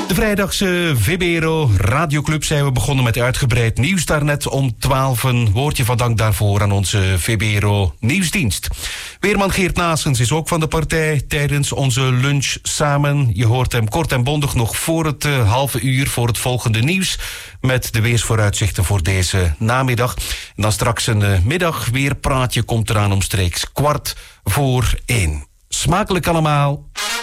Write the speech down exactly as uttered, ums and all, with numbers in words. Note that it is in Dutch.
De vrijdagse Vibero Radioclub zijn we begonnen met uitgebreid nieuws daarnet om twaalf. Een woordje van dank daarvoor aan onze Vibero nieuwsdienst. Weerman Geert Naessens is ook van de partij tijdens onze lunch samen. Je hoort hem kort en bondig nog voor het uh, halve uur voor het volgende nieuws met de weersvooruitzichten voor deze namiddag. En dan straks een uh, middagweerpraatje komt eraan omstreeks kwart voor één. Smakelijk allemaal.